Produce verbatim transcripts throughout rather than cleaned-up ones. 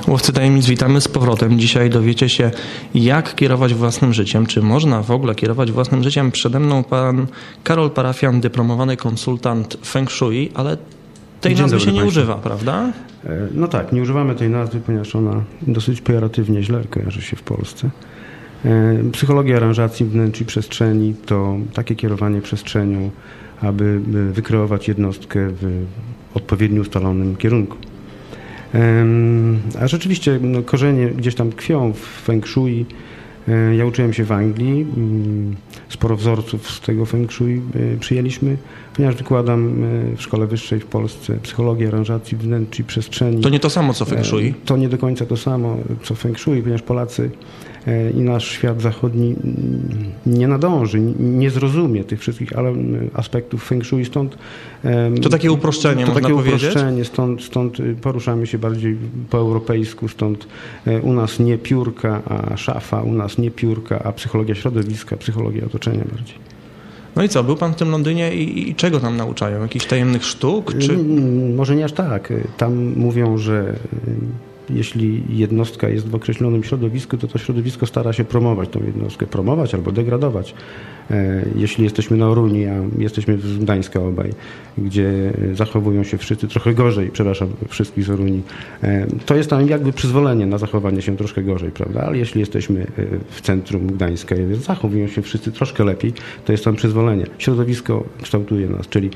Łowcy tajemnic, witamy z powrotem. Dzisiaj dowiecie się, jak kierować własnym życiem. Czy można w ogóle kierować własnym życiem? Przede mną pan Karol Parafian, dyplomowany konsultant Feng Shui, ale tej nazwy się nie Państwu używa, prawda? No tak, nie używamy tej nazwy, ponieważ ona dosyć pejoratywnie źle kojarzy się w Polsce. Psychologia aranżacji wnętrz i przestrzeni to takie kierowanie przestrzenią, aby wykreować jednostkę w odpowiednio ustalonym kierunku. A rzeczywiście no, korzenie gdzieś tam tkwią w Feng Shui. Ja uczyłem się w Anglii, sporo wzorców z tego Feng Shui przyjęliśmy, ponieważ wykładam w szkole wyższej w Polsce psychologię aranżacji wnętrz i przestrzeni. To nie to samo co Feng Shui? To nie do końca to samo co Feng Shui, ponieważ Polacy i nasz świat zachodni nie nadąży, nie zrozumie tych wszystkich aspektów Feng Shui, stąd... To takie uproszczenie, to można takie powiedzieć? uproszczenie, stąd, stąd poruszamy się bardziej po europejsku, stąd u nas nie piórka, a szafa, u nas nie piórka, a psychologia środowiska, psychologia otoczenia bardziej. No i co, był pan w tym Londynie i, i czego tam nauczają? Jakichś tajemnych sztuk? Czy... Może nie aż tak. Tam mówią, że jeśli jednostka jest w określonym środowisku, to to środowisko stara się promować tą jednostkę, promować albo degradować. Jeśli jesteśmy na Oruni, a jesteśmy z Gdańska obaj, gdzie zachowują się wszyscy trochę gorzej, przepraszam, wszystkich z Oruni, to jest tam jakby przyzwolenie na zachowanie się troszkę gorzej, prawda? Ale jeśli jesteśmy w centrum Gdańska i zachowują się wszyscy troszkę lepiej, to jest tam przyzwolenie. Środowisko kształtuje nas, czyli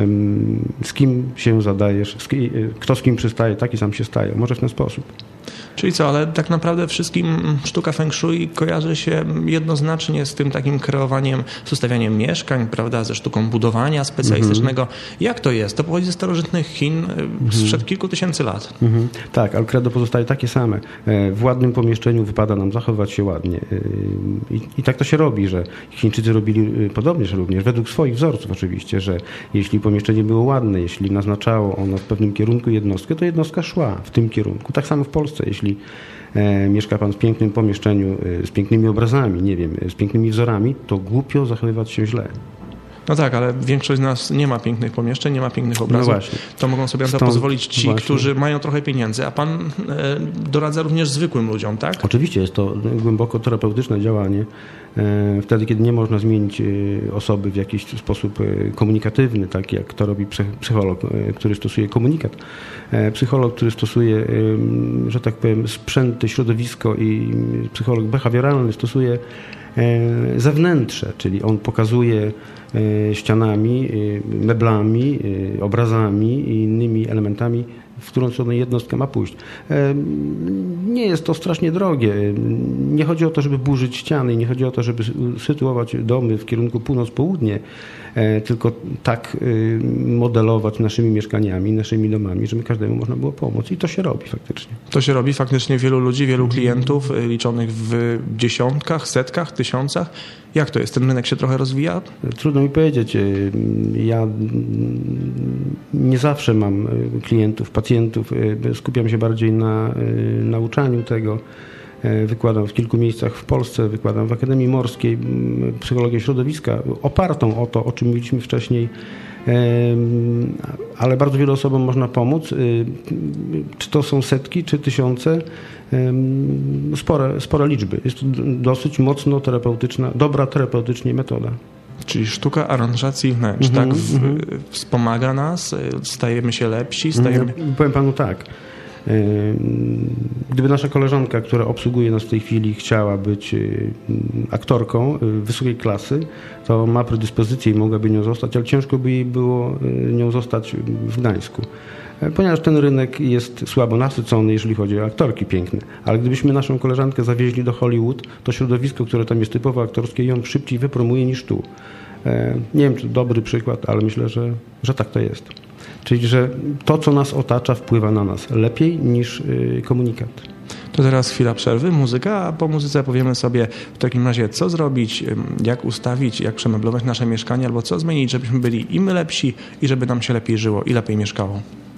z kim się zadajesz, kto z kim przystaje, taki sam się staje. Może w ten sposób. Czyli co, ale tak naprawdę wszystkim sztuka Feng Shui kojarzy się jednoznacznie z tym takim kreowaniem, z ustawianiem mieszkań, prawda, ze sztuką budowania specjalistycznego. Mm-hmm. Jak to jest? To pochodzi ze starożytnych Chin mm-hmm. sprzed kilku tysięcy lat. Mm-hmm. Tak, ale credo pozostaje takie same. W ładnym pomieszczeniu wypada nam zachować się ładnie. I, i tak to się robi, że Chińczycy robili podobnież również, według swoich wzorców oczywiście, że jeśli pomieszczenie było ładne, jeśli naznaczało ono w pewnym kierunku jednostkę, to jednostka szła w tym kierunku. Tak samo w Polsce, jeśli e, mieszka pan w pięknym pomieszczeniu, e, z pięknymi obrazami, nie wiem, z pięknymi wzorami, to głupio zachowywać się źle. No tak, ale większość z nas nie ma pięknych pomieszczeń, nie ma pięknych obrazów. No właśnie. To mogą sobie na to pozwolić ci, właśnie. którzy mają trochę pieniędzy, a pan e, doradza również zwykłym ludziom, tak? Oczywiście, jest to głęboko terapeutyczne działanie. E, wtedy, kiedy nie można zmienić e, osoby w jakiś sposób e, komunikatywny, tak jak to robi psycholog, e, który stosuje komunikat. E, psycholog, który stosuje, e, że tak powiem, sprzęty, środowisko i psycholog behawioralny stosuje e, zewnętrze, czyli on pokazuje ścianami, meblami, obrazami i innymi elementami, w którą stronę jednostka ma pójść. Nie jest to strasznie drogie. Nie chodzi o to, żeby burzyć ściany, nie chodzi o to, żeby sytuować domy w kierunku północ-południe, tylko tak modelować naszymi mieszkaniami, naszymi domami, żeby każdemu można było pomóc. I to się robi faktycznie. To się robi faktycznie. Wielu ludzi, wielu klientów liczonych w dziesiątkach, setkach, tysiącach. Jak to jest? Ten rynek się trochę rozwija? Trudno mi powiedzieć. Ja nie zawsze mam klientów, pacjentów. Skupiam się bardziej na nauczaniu tego. Wykładam w kilku miejscach w Polsce, wykładam w Akademii Morskiej psychologię środowiska, opartą o to, o czym mówiliśmy wcześniej, ale bardzo wielu osobom można pomóc. Czy to są setki, czy tysiące? Spore, spore liczby. Jest to dosyć mocno terapeutyczna, dobra terapeutycznie metoda. Czyli sztuka aranżacji wnętrz, mm-hmm, tak? W, mm-hmm. Wspomaga nas, stajemy się lepsi, stajemy... Mm, powiem panu tak. Gdyby nasza koleżanka, która obsługuje nas w tej chwili, chciała być aktorką wysokiej klasy, to ma predyspozycję i mogłaby nią zostać, ale ciężko by jej było nią zostać w Gdańsku. Ponieważ ten rynek jest słabo nasycony, jeżeli chodzi o aktorki piękne. Ale gdybyśmy naszą koleżankę zawieźli do Hollywood, to środowisko, które tam jest typowo aktorskie, ją szybciej wypromuje niż tu. Nie wiem, czy to dobry przykład, ale myślę, że, że tak to jest. Czyli, że to, co nas otacza, wpływa na nas lepiej niż komunikat. To teraz chwila przerwy, muzyka, a po muzyce powiemy sobie w takim razie, co zrobić, jak ustawić, jak przemeblować nasze mieszkanie, albo co zmienić, żebyśmy byli i my lepsi, i żeby nam się lepiej żyło i lepiej mieszkało.